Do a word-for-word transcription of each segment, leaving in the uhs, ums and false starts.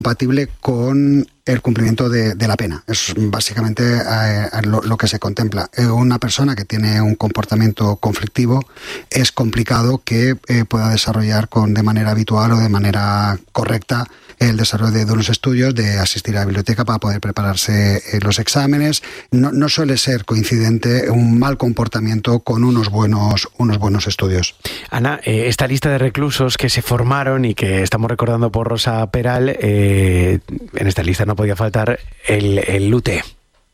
compatible con el cumplimiento de, de la pena. Es básicamente eh, lo, lo que se contempla. Eh, una persona que tiene un comportamiento conflictivo es complicado que eh, pueda desarrollar con de manera habitual o de manera correcta el desarrollo de, de unos estudios, de asistir a la biblioteca para poder prepararse eh, los exámenes. No, no suele ser coincidente un mal comportamiento con unos buenos, unos buenos estudios. Ana, eh, esta lista de reclusos que se formaron y que estamos recordando por Rosa Peral, eh, en esta lista no podía faltar el, el Lute.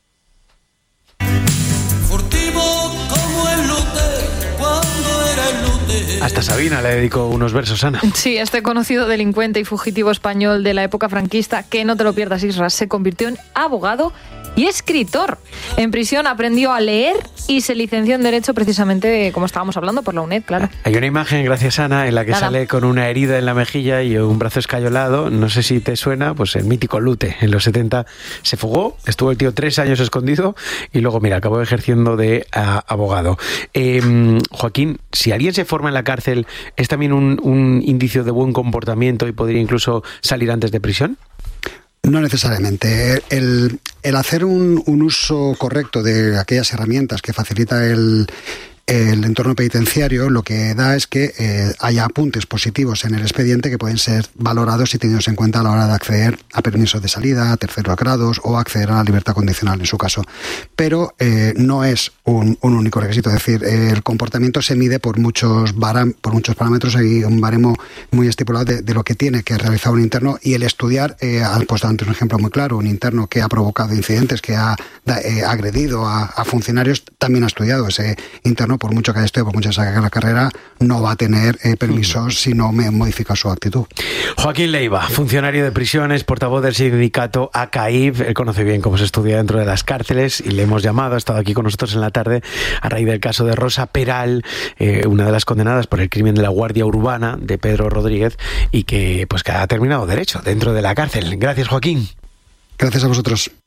Hasta Sabina le dedicó unos versos, Ana. Sí, este conocido delincuente y fugitivo español de la época franquista, que no te lo pierdas, Isra, se convirtió en abogado y escritor. En prisión aprendió a leer y se licenció en Derecho precisamente, como estábamos hablando, por la UNED, claro. Hay una imagen, gracias Ana, en la que Nada. sale con una herida en la mejilla y un brazo escayolado. No sé si te suena, pues el mítico Lute. En los setenta se fugó, estuvo el tío tres años escondido y luego, mira, acabó ejerciendo de uh, abogado. Eh, Joaquín, si alguien se forma en la cárcel, ¿es también un, un indicio de buen comportamiento y podría incluso salir antes de prisión? No necesariamente. El, el hacer un, un uso correcto de aquellas herramientas que facilita el, el entorno penitenciario lo que da es que eh, haya apuntes positivos en el expediente que pueden ser valorados y tenidos en cuenta a la hora de acceder a permisos de salida, a terceros grados o acceder a la libertad condicional en su caso. Pero eh, no es un, un único requisito, es decir, eh, el comportamiento se mide por muchos, baram, por muchos parámetros, hay un baremo muy estipulado de, de lo que tiene que realizar un interno y el estudiar, eh, al puesto antes un ejemplo muy claro, un interno que ha provocado incidentes, que ha eh, agredido a, a funcionarios, también ha estudiado ese interno. Por mucho que haya estudiado, por mucho que saque la carrera, no va a tener eh, permisos mm. si no me modifica su actitud. Joaquín Leiva, funcionario de prisiones, portavoz del sindicato A C A I P. Él conoce bien cómo se estudia dentro de las cárceles y le hemos llamado, ha estado aquí con nosotros en la tarde a raíz del caso de Rosa Peral, eh, una de las condenadas por el crimen de la Guardia Urbana de Pedro Rodríguez y que, pues, que ha terminado derecho dentro de la cárcel. Gracias, Joaquín. Gracias a vosotros.